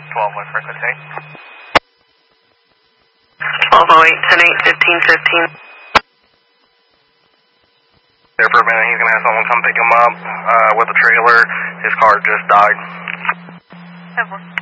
12 West Franklin Tank. 1208, 10-8, 15-15. There for a minute, he's going to have someone come pick him up with a trailer. His car just died.